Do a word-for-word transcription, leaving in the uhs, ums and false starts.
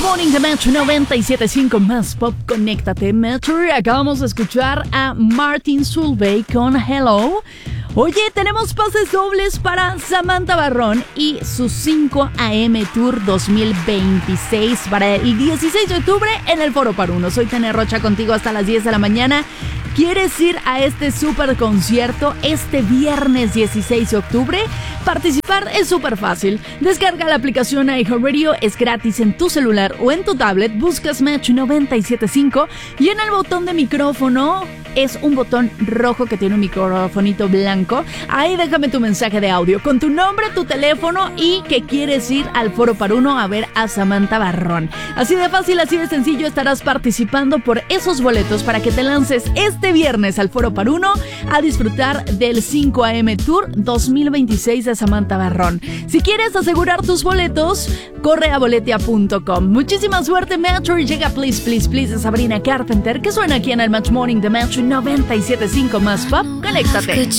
Morning de Metro noventa y siete punto cinco más pop, conéctate Metro. Acabamos de escuchar a Martin Solveig con Hello. Oye, tenemos pases dobles para Samantha Barrón y su cinco a eme Tour dos mil veintiséis para el dieciséis de octubre en el Foro Par Uno. Soy Tania Rocha contigo hasta las diez de la mañana. ¿Quieres ir a este super concierto este viernes dieciséis de octubre? Participar es súper fácil. Descarga la aplicación iHeartRadio, es gratis en tu celular o en tu tablet. Buscas Match noventa y siete punto cinco y en el botón de micrófono es un botón rojo que tiene un microfonito blanco. Ahí déjame tu mensaje de audio con tu nombre, tu teléfono y que quieres ir al Foro Par Uno a ver a Samantha Barrón. Así de fácil, así de sencillo estarás participando por esos boletos para que te lances este viernes al Foro Par Uno a disfrutar del cinco a eme Tour dos mil veintiséis de Samantha Barrón. Si quieres asegurar tus boletos, corre a boletia punto com. Muchísima suerte, Metro. Llega Please, Please, Please de Sabrina Carpenter, que suena aquí en el Match Morning de Metro noventa y siete punto cinco más pop. Conéctate.